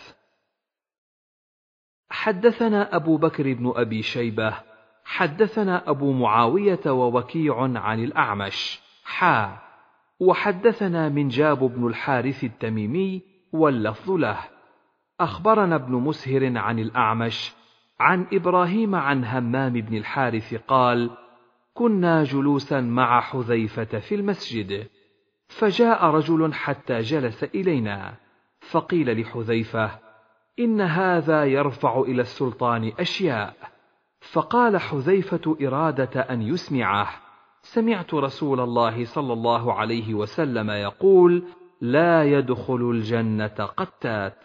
حدثنا أبو بكر بن أبي شيبة حدثنا أبو معاوية ووكيع عن الأعمش حا وحدثنا منجاب بن الحارث التميمي واللفظ له. أخبرنا ابن مسهر عن الأعمش عن إبراهيم عن همام بن الحارث قال: كنا جلوسا مع حذيفة في المسجد، فجاء رجل حتى جلس إلينا، فقيل لحذيفة: إن هذا يرفع إلى السلطان أشياء. فقال حذيفة إرادة أن يسمعه: سمعت رسول الله صلى الله عليه وسلم يقول: لا يدخل الجنة قتات.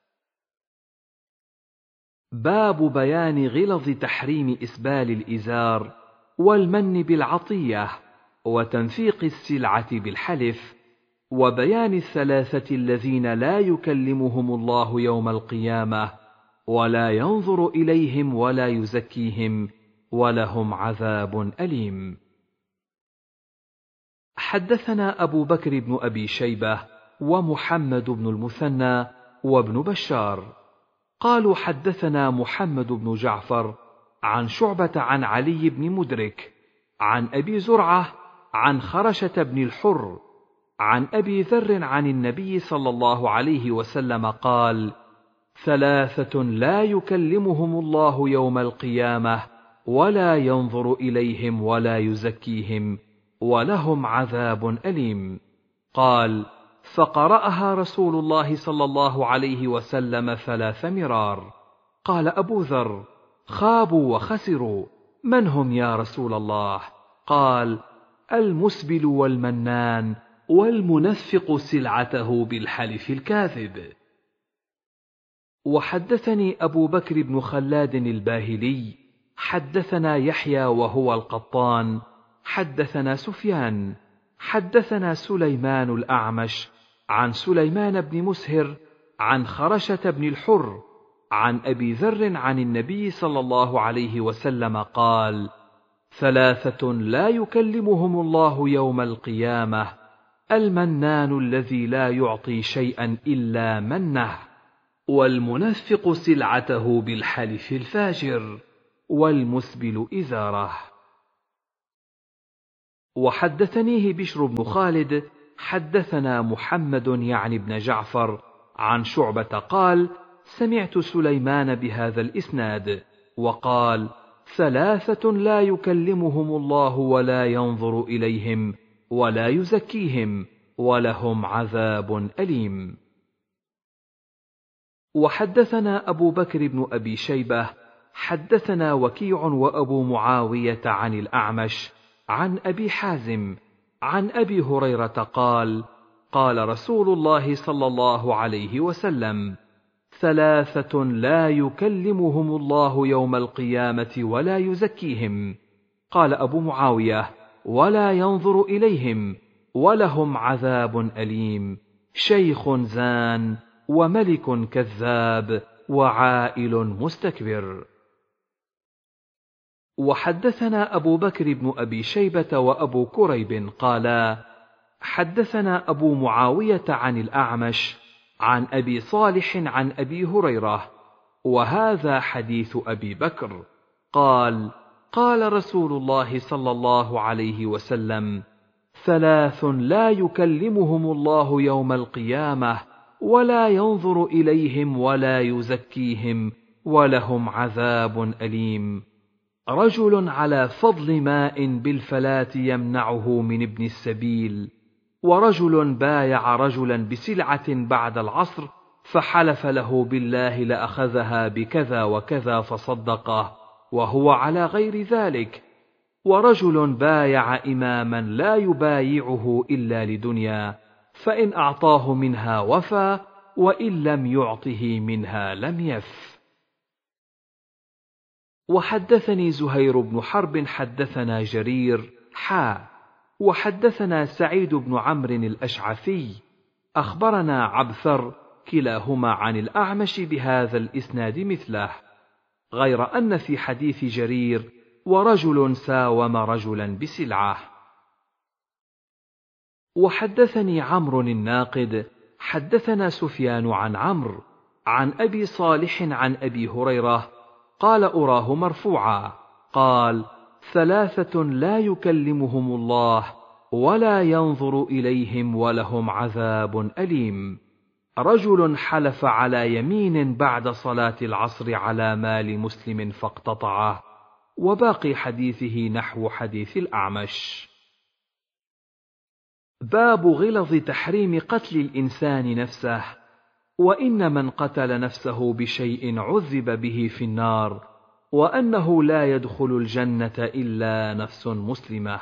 باب بيان غلظ تحريم إسبال الإزار والمن بالعطية وتنفيق السلعة بالحلف، وبيان الثلاثة الذين لا يكلمهم الله يوم القيامة ولا ينظر إليهم ولا يزكيهم ولهم عذاب أليم. حدثنا أبو بكر بن أبي شيبة ومحمد بن المثنى وابن بشار قالوا: حدثنا محمد بن جعفر عن شعبة عن علي بن مدرك عن أبي زرعة عن خرشة بن الحر عن أبي ذر عن النبي صلى الله عليه وسلم قال: ثلاثة لا يكلمهم الله يوم القيامة ولا ينظر إليهم ولا يزكيهم ولهم عذاب أليم. قال: فقرأها رسول الله صلى الله عليه وسلم ثلاث مرار. قال أبو ذر: خابوا وخسروا، من هم يا رسول الله؟ قال: المسبل والمنان والمنفق سلعته بالحلف الكاذب. وحدثني أبو بكر بن خلاد الباهلي حدثنا يحيى وهو القطان حدثنا سفيان حدثنا سليمان الأعمش عن سليمان بن مسهر عن خرشة بن الحر عن أبي ذر عن النبي صلى الله عليه وسلم قال: ثلاثة لا يكلمهم الله يوم القيامة: المنان الذي لا يعطي شيئا إلا منه، والمنفق سلعته بالحلف الفاجر، والمسبل إزاره. وحدثنيه بشر بن خالد حدثنا محمد يعني بن جعفر عن شعبة قال: سمعت سليمان بهذا الإسناد وقال: ثلاثة لا يكلمهم الله ولا ينظر إليهم ولا يزكيهم ولهم عذاب أليم. وحدثنا أبو بكر بن أبي شيبة حدثنا وكيع وأبو معاوية عن الأعمش عن أبي حازم عن أبي هريرة قال: قال رسول الله صلى الله عليه وسلم: ثلاثة لا يكلمهم الله يوم القيامة ولا يزكيهم. قال أبو معاوية: ولا ينظر إليهم ولهم عذاب أليم: شيخ زان، وملك كذاب، وعائل مستكبر. وحدثنا أبو بكر بن أبي شيبة وأبو كريب قالا: حدثنا أبو معاوية عن الأعمش عن أبي صالح عن أبي هريرة، وهذا حديث أبي بكر، قال: قال رسول الله صلى الله عليه وسلم: ثلاث لا يكلمهم الله يوم القيامة ولا ينظر إليهم ولا يزكيهم ولهم عذاب أليم: رجل على فضل ماء بالفلاة يمنعه من ابن السبيل، ورجل بايع رجلا بسلعة بعد العصر فحلف له بالله لأخذها بكذا وكذا فصدقه وهو على غير ذلك، ورجل بايع إماما لا يبايعه إلا لدنيا، فإن أعطاه منها وفى، وإن لم يعطه منها لم يف. وحدثني زهير بن حرب حدثنا جرير حا وحدثنا سعيد بن عمرو الأشعثي أخبرنا عبثر كلاهما عن الأعمش بهذا الإسناد مثله، غير أن في حديث جرير: ورجل ساوم رجلا بسلعة. وحدثني عمرو الناقد حدثنا سفيان عن عمرو عن أبي صالح عن أبي هريرة قال: أراه مرفوعا، قال: ثلاثة لا يكلمهم الله ولا ينظر إليهم ولهم عذاب أليم: رجل حلف على يمين بعد صلاة العصر على مال مسلم فاقتطعه. وباقي حديثه نحو حديث الأعمش. باب غلظ تحريم قتل الإنسان نفسه، وإن من قتل نفسه بشيء عذب به في النار، وأنه لا يدخل الجنة إلا نفس مسلمة.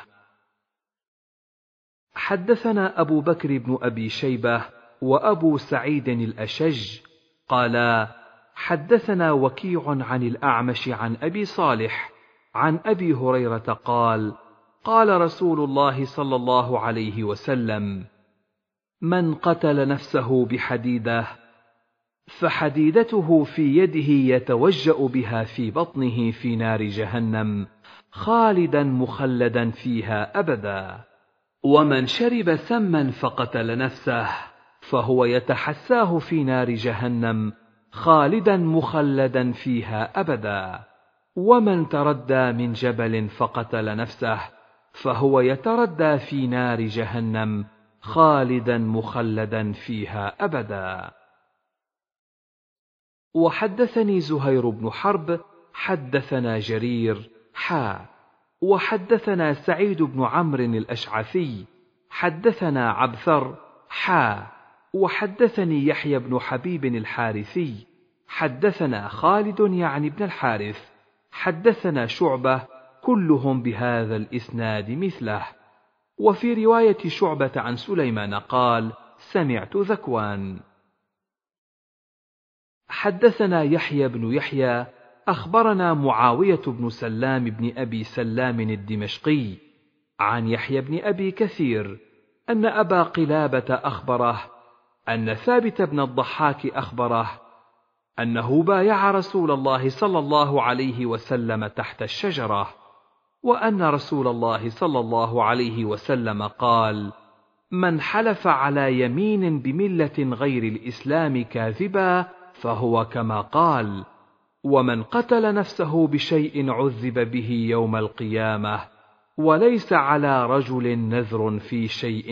حدثنا أبو بكر بن أبي شيبة وأبو سعيد الأشج قالا: حدثنا وكيع عن الأعمش عن أبي صالح عن أبي هريرة قال: قال رسول الله صلى الله عليه وسلم: من قتل نفسه بحديدة فحديدته في يده يتوجأ بها في بطنه في نار جهنم خالدا مخلدا فيها أبدا. ومن شرب سما فقتل نفسه فهو يتحساه في نار جهنم خالدا مخلدا فيها أبدا. ومن تردى من جبل فقتل نفسه فهو يتردى في نار جهنم خالدا مخلدا فيها أبدا. وحدثني زهير بن حرب حدثنا جرير حا وحدثنا سعيد بن عمرو الأشعثي حدثنا عبثر حا وحدثني يحيى بن حبيب الحارثي حدثنا خالد يعني بن الحارث حدثنا شعبة كلهم بهذا الإسناد مثله. وفي رواية شعبة عن سليمان قال: سمعت ذكوان. حدثنا يحيى بن يحيى أخبرنا معاوية بن سلام بن أبي سلام الدمشقي عن يحيى بن أبي كثير أن أبا قلابة أخبره أن ثابت بن الضحاك أخبره أنه بايع رسول الله صلى الله عليه وسلم تحت الشجرة، وأن رسول الله صلى الله عليه وسلم قال: من حلف على يمين بملة غير الإسلام كاذبا فهو كما قال: ومن قتل نفسه بشيء عذب به يوم القيامة وليس على رجل نذر في شيء